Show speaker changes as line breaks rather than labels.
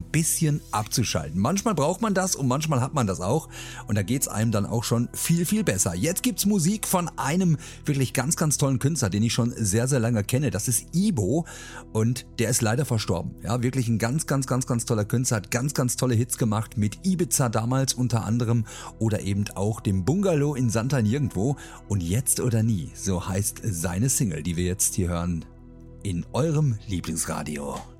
bisschen abzuschalten. Manchmal braucht man das und manchmal hat man das auch und da geht's einem dann auch schon viel, viel besser. Jetzt gibt's Musik von einem wirklich ganz, ganz tollen Künstler, den ich schon sehr, sehr lange kenne. Das ist Ibo und der ist leider verstorben. Ja, wirklich ein ganz, ganz, ganz, ganz toller Künstler, hat ganz, ganz tolle Hits gemacht mit Ibiza damals unter anderem oder eben auch dem Bungalow in Santa Nirgendwo und Jetzt oder Nie, so heißt seine Single, die wir jetzt hier hören in eurem Lieblingsradio.